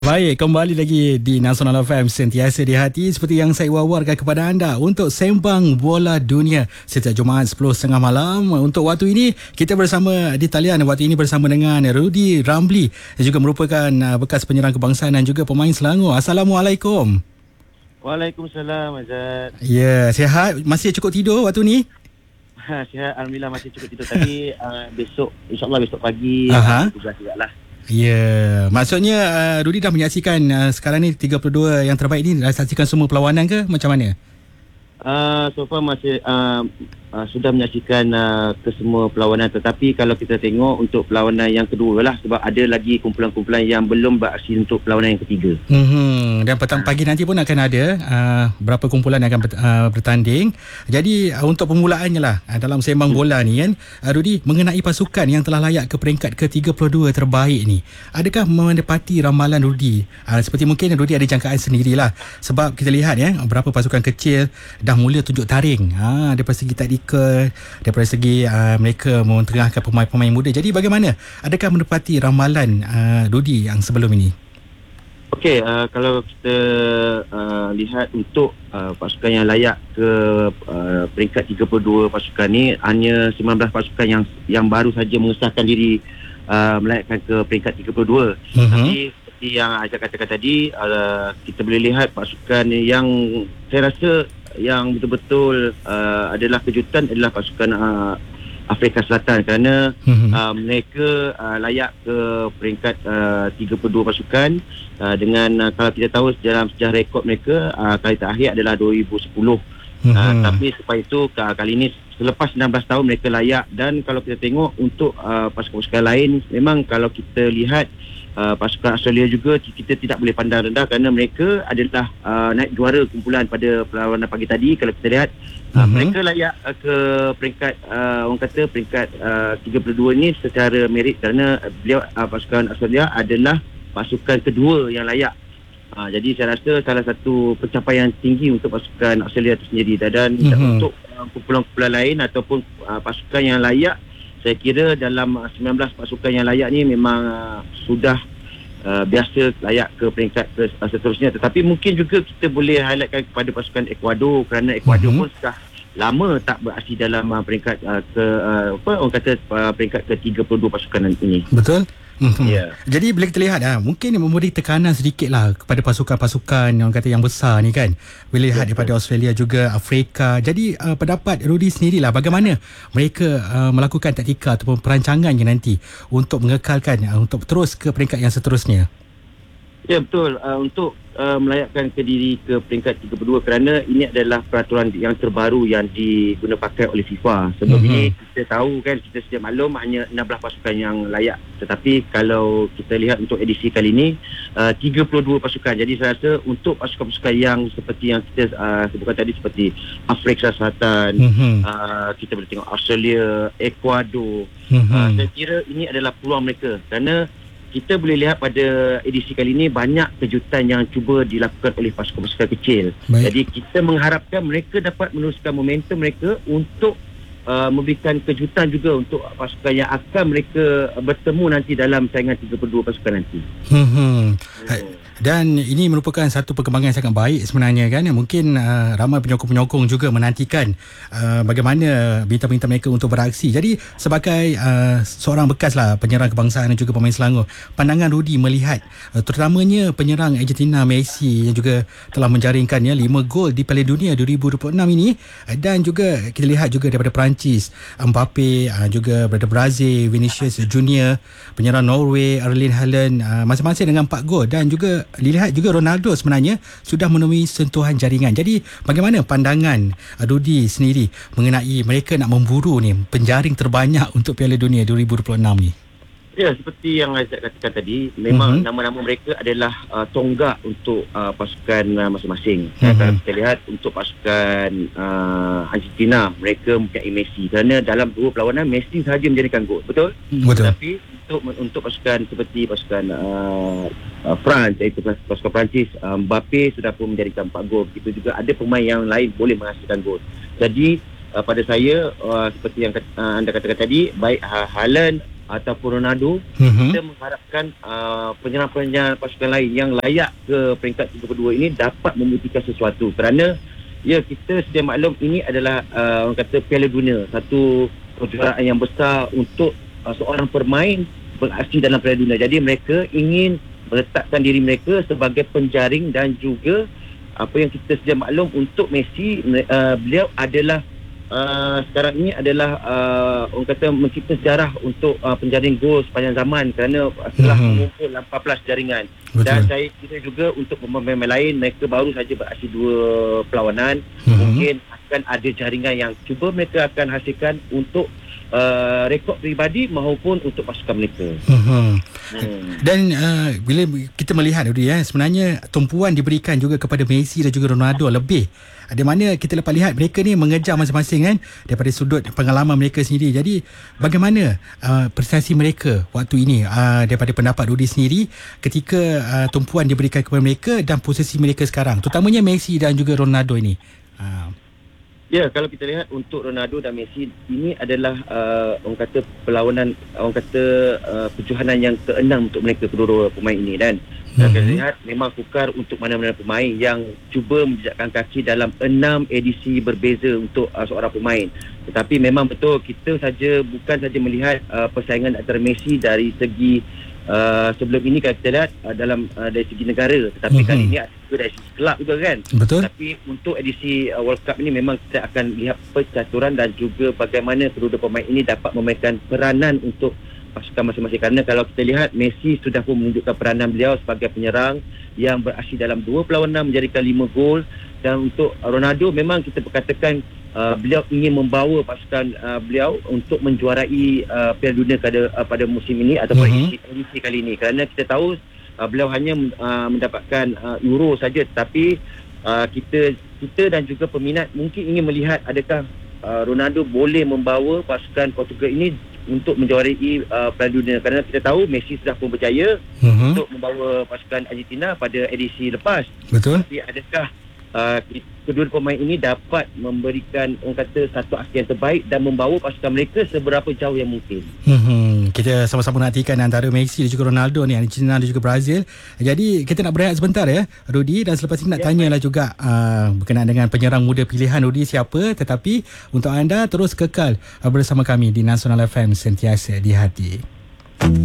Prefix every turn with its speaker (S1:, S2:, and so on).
S1: Baik, kembali lagi di Nasional FM sentiasa di hati seperti yang saya wawarkan kepada anda untuk sembang bola dunia setiap Jumaat 10.30 malam. Untuk waktu ini kita bersama di talian waktu ini bersama dengan Rudy Ramli yang juga merupakan bekas penyerang kebangsaan dan juga pemain Selangor. Assalamualaikum.
S2: Waalaikumsalam Azad.
S1: Ya, sihat? Masih cukup tidur waktu ni?
S2: Sihat, Alhamdulillah masih cukup tidur tadi. Besok, InsyaAllah besok pagi tugas juga lah.
S1: Ya, maksudnya Rudy dah menyaksikan sekarang ni 32 yang terbaik ni, dah saksikan semua perlawanan ke macam mana?
S2: So far masih sudah menyaksikan kesemua perlawanan, tetapi kalau kita tengok untuk perlawanan yang kedua lah, sebab ada lagi kumpulan-kumpulan yang belum beraksi untuk perlawanan yang ketiga.
S1: Dan petang pagi nanti pun akan ada berapa kumpulan yang akan bertanding. Jadi untuk permulaannya lah dalam sembang bola ni kan, Rudy, mengenai pasukan yang telah layak ke peringkat ke-32 terbaik ni, adakah menepati ramalan Rudy? Seperti mungkin Rudy ada jangkaan sendirilah, sebab kita lihat berapa pasukan kecil dah mula tunjuk taring daripada segi taktikal, daripada segi mereka mentengahkan pemain-pemain muda. Jadi bagaimana? Adakah menepati ramalan Rudy yang sebelum ini?
S2: Okey, kalau kita lihat untuk pasukan yang layak ke peringkat 32 pasukan ni, hanya 19 pasukan yang baru saja mengesahkan diri melayakkan ke peringkat 32. Tapi seperti yang Azad katakan tadi, kita boleh lihat pasukan yang saya rasa yang betul-betul adalah kejutan adalah pasukan Afrika Selatan, kerana mereka layak ke peringkat 32 pasukan dengan kalau kita tahu dalam sejarah rekod mereka kali terakhir adalah 2010. Tapi selepas itu kali ini selepas 16 tahun mereka layak. Dan kalau kita tengok untuk pasukan-pasukan lain, memang kalau kita lihat pasukan Australia juga kita tidak boleh pandang rendah, kerana mereka adalah naik juara kumpulan pada perlawanan pagi tadi. Kalau kita lihat mereka layak ke peringkat orang kata peringkat 32 ni secara merit, kerana beliau pasukan Australia adalah pasukan kedua yang layak. Jadi saya rasa salah satu pencapaian tinggi untuk pasukan Australia itu sendiri. Dan untuk kumpulan-kumpulan lain ataupun pasukan yang layak, saya kira dalam 19 pasukan yang layak ni memang sudah biasa layak ke peringkat seterusnya. Tetapi mungkin juga kita boleh highlightkan kepada pasukan Ecuador, kerana Ecuador pun sudah lama tak beraksi dalam peringkat orang kata peringkat ke-32 pasukan ini.
S1: Betul.
S2: Yeah.
S1: Jadi bila kita lihat mungkin memberi tekanan sedikit lah kepada pasukan-pasukan yang kata yang besar ni kan, bila lihat daripada Australia juga Afrika. Jadi pendapat Rudy sendirilah, bagaimana mereka melakukan taktika ataupun perancangannya nanti untuk mengekalkan untuk terus ke peringkat yang seterusnya?
S2: Ya, betul. Untuk melayakkan ke diri ke peringkat 32, kerana ini adalah peraturan yang terbaru yang diguna pakai oleh FIFA. Sebelum ini kita tahu kan, kita sedia maklum hanya 16 pasukan yang layak. Tetapi kalau kita lihat untuk edisi kali ini 32 pasukan. Jadi saya rasa untuk pasukan-pasukan yang seperti yang kita sebutkan tadi, seperti Afrika Selatan, kita boleh tengok Australia, Ecuador, saya kira ini adalah peluang mereka, kerana kita boleh lihat pada edisi kali ini banyak kejutan yang cuba dilakukan oleh pasukan-pasukan kecil. Baik. Jadi kita mengharapkan mereka dapat meneruskan momentum mereka untuk memberikan kejutan juga untuk pasukan yang akan mereka bertemu nanti dalam saingan 32 pasukan nanti.
S1: Dan ini merupakan satu perkembangan yang sangat baik sebenarnya kan. Mungkin ramai penyokong-penyokong juga menantikan bagaimana bintang-bintang mereka untuk beraksi. Jadi sebagai seorang bekas penyerang kebangsaan dan juga pemain Selangor, pandangan Rudy melihat terutamanya penyerang Argentina Messi yang juga telah menjaringkan 5 gol di Piala Dunia 2026 ini, dan juga kita lihat juga daripada Perancis Mbappe, juga daripada Brazil Vinicius Junior, penyerang Norway Erling Haaland masing-masing dengan 4 gol, dan juga dilihat juga Ronaldo sebenarnya sudah menemui sentuhan jaringan. Jadi bagaimana pandangan Rudy sendiri mengenai mereka nak memburu ni penjaring terbanyak untuk Piala Dunia 2026 ni?
S2: Ya, seperti yang Azad katakan tadi, memang nama-nama mereka adalah tonggak untuk pasukan masing-masing. Kalau kita lihat untuk pasukan Argentina, mereka mempunyai Messi, kerana dalam dua perlawanan Messi sahaja menjadikan gol. Betul?
S1: Betul.
S2: Tapi untuk pasukan seperti pasukan France, iaitu pasukan Perancis, Mbappe sudah pun menjadikan 4 gol. Begitu juga ada pemain yang lain boleh menghasilkan gol. Jadi pada saya seperti yang anda katakan tadi, baik Haaland ataupun Ronaldo, kita mengharapkan penyerang-penyerang pasukan lain yang layak ke peringkat 32 ini dapat membuktikan sesuatu, kerana ya, kita sedia maklum ini adalah orang kata Piala Dunia, satu kejuaraan yang besar untuk seorang pemain beraksi dalam Piala Dunia. Jadi mereka ingin meletakkan diri mereka sebagai penjaring, dan juga apa yang kita sedia maklum untuk Messi, beliau adalah sekarang ini adalah orang kata mencipta sejarah untuk penjaring gol sepanjang zaman, kerana telah mengumpul 14 jaringan. Betul. Dan saya kira juga untuk pemain-pemain lain, mereka baru saja beraksi 2 perlawanan, mungkin akan ada jaringan yang cuba mereka akan hasilkan untuk rekod peribadi maupun untuk pasukan mereka.
S1: Dan bila kita melihat sebenarnya tumpuan diberikan juga kepada Messi dan juga Ronaldo lebih, di mana kita dapat lihat mereka ni mengejar masing-masing kan, daripada sudut pengalaman mereka sendiri. Jadi bagaimana prestasi mereka waktu ini daripada pendapat Rudy sendiri ketika tumpuan diberikan kepada mereka dan posisi mereka sekarang, terutamanya Messi dan juga Ronaldo ini?
S2: Ya, kalau kita lihat untuk Ronaldo dan Messi, ini adalah orang kata perlawanan, orang kata kejohanan yang ke-6 untuk mereka, kedua-dua pemain ini. Dan kita lihat memang sukar untuk mana-mana pemain yang cuba menjejakkan kaki dalam 6 edisi berbeza untuk seorang pemain. Tetapi memang betul, kita bukan saja melihat persaingan antara Messi dari segi sebelum ini, kalau kita lihat dari segi negara, tetapi kali ini ada juga dari segi kelab juga kan.
S1: Betul.
S2: Tapi untuk edisi World Cup ini memang kita akan lihat percaturan dan juga bagaimana kedua-dua pemain ini dapat memainkan peranan untuk pasukan masing-masing. Kerana kalau kita lihat, Messi sudah pun menunjukkan peranan beliau sebagai penyerang yang beraksi dalam 2 perlawanan menjadikan 5 gol. Dan untuk Ronaldo, memang kita perkatakan beliau ingin membawa pasukan beliau untuk menjuarai Piala Dunia pada musim ini ataupun edisi kali ini, kerana kita tahu beliau hanya mendapatkan Euro saja, tetapi kita dan juga peminat mungkin ingin melihat adakah Ronaldo boleh membawa pasukan Portugal ini untuk menjuarai Piala Dunia, kerana kita tahu Messi sudah pun berjaya untuk membawa pasukan Argentina pada edisi lepas.
S1: Betul.
S2: Tapi adakah kedua pemain ini dapat memberikan orang kata satu aksi yang terbaik dan membawa pasukan mereka seberapa jauh yang mungkin?
S1: Kita sama-sama nantikan antara Messi dan juga Ronaldo ni, Argentina dan juga Brazil. Jadi kita nak berehat sebentar ya, Rudy, dan selepas ini nak tanyalah juga berkenaan dengan penyerang muda pilihan Rudy siapa. Tetapi untuk anda terus kekal bersama kami di Nasional FM, sentiasa di hati.